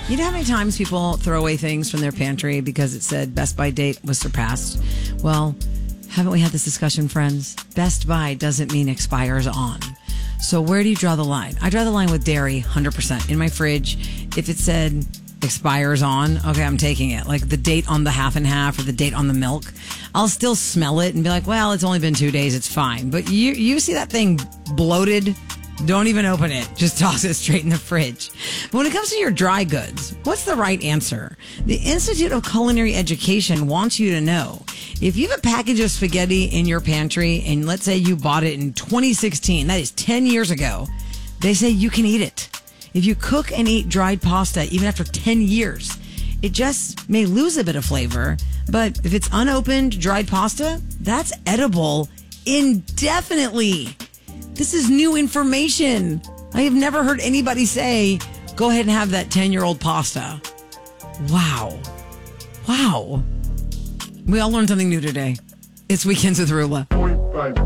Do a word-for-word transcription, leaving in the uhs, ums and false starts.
You know how many times people throw away things from their pantry because it said Best By date was surpassed? Well, haven't we had this discussion, friends? Best By doesn't mean expires on. So where do you draw the line? I draw the line with dairy, one hundred percent. In my fridge, if it said expires on, okay, I'm taking it. Like the date on the half and half or the date on the milk, I'll still smell it and be like, well, it's only been two days, it's fine. But you you see that thing bloated, don't even open it. Just toss it straight in the fridge. But when it comes to your dry goods, what's the right answer? The Institute of Culinary Education wants you to know, if you have a package of spaghetti in your pantry and let's say you bought it in twenty sixteen, that is ten years ago, they say you can eat it. If you cook and eat dried pasta, even after ten years, it just may lose a bit of flavor. But if it's unopened, dried pasta, that's edible indefinitely. This is new information. I have never heard anybody say, go ahead and have that ten-year-old pasta. Wow. Wow. We all learned something new today. It's Weekends with Rula.